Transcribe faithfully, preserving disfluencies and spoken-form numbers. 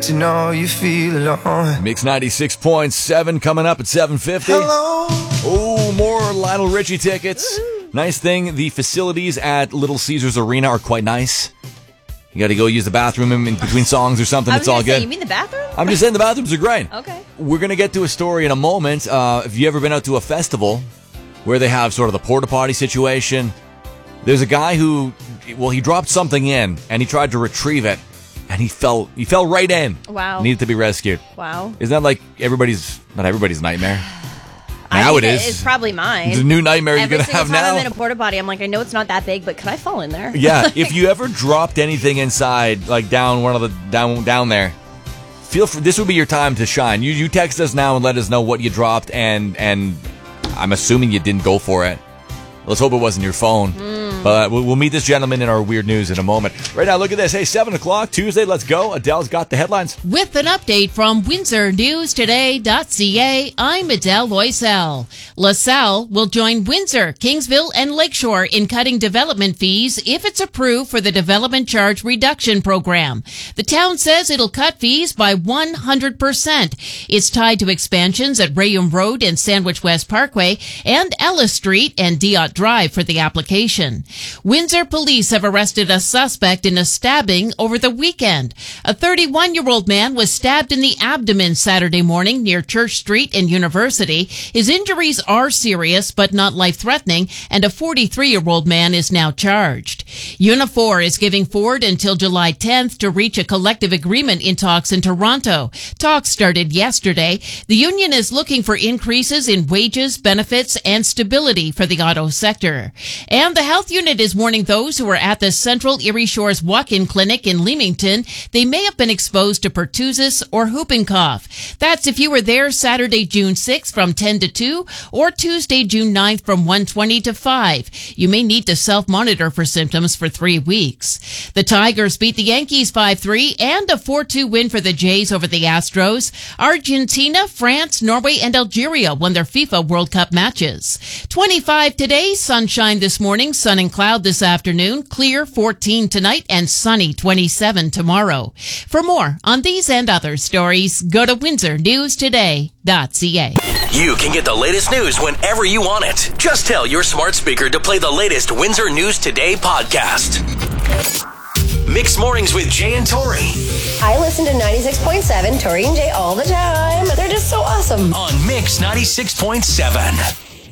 to know you feel alone. Mix ninety-six point seven coming up at seven fifty. Hello. Oh, more Lionel Richie tickets. Nice thing, the facilities at Little Caesars Arena are quite nice. You got to go use the bathroom in between songs or something. I was it's all gonna say, good. you mean the bathroom? I'm just saying the bathrooms are great. Okay. We're going to get to a story in a moment. Uh, have you ever been out to a festival where they have sort of the porta potty situation? There's a guy who, well, he dropped something in and he tried to retrieve it and he fell he fell right in. Wow. Needed to be rescued. Wow. Isn't that like everybody's, not everybody's nightmare? I Now think it is. It's probably mine. It's a new nightmare Every you're going to have single time now. I'm in a porta potty, I'm like, I know it's not that big, but could I fall in there? Yeah, if you ever dropped anything inside, like down one of the down down there, feel free, this would be your time to shine. You you text us now and let us know what you dropped, and and I'm assuming you didn't go for it. Let's hope it wasn't your phone. Mm. But we'll, we'll meet this gentleman in our weird news in a moment. Right now, look at this. Hey, seven o'clock, Tuesday, let's go. Adele's got the headlines. With an update from Windsor News Today dot C A, I'm Adele Loisel. LaSalle will join Windsor, Kingsville, and Lakeshore in cutting development fees if it's approved for the Development Charge Reduction Program. The town says it'll cut fees by one hundred percent. It's tied to expansions at Rayum Road and Sandwich West Parkway and Ellis Street and Diot Drive for the application. Windsor police have arrested a suspect in a stabbing over the weekend. A thirty-one-year-old man was stabbed in the abdomen Saturday morning near Church Street and University. His injuries are serious but not life-threatening, and a forty-three-year-old man is now charged. Unifor is giving Ford until July tenth to reach a collective agreement in talks in Toronto. Talks started yesterday. The union is looking for increases in wages, benefits, and stability for the auto sector. And the health unit is warning those who are at the Central Erie Shores Walk-In Clinic in Leamington they may have been exposed to pertussis or whooping cough. That's if you were there Saturday, June sixth from ten to two or Tuesday, June ninth from one twenty to five. You may need to self-monitor for symptoms for three weeks. The Tigers beat the Yankees five three and a four two win for the Jays over the Astros. Argentina, France, Norway, and Algeria won their FIFA World Cup matches. twenty-five today, sunshine this morning, sun and cloud this afternoon, clear fourteen tonight, and sunny twenty-seven tomorrow. For more on these and other stories, go to Windsor News Today dot C A. You can get the latest news whenever you want it. Just tell your smart speaker to play the latest Windsor News Today podcast. Mixed Mornings with Jay and Tori. I listen to ninety-six point seven, Tori and Jay all the time. They're just so awesome. On Mix ninety-six point seven.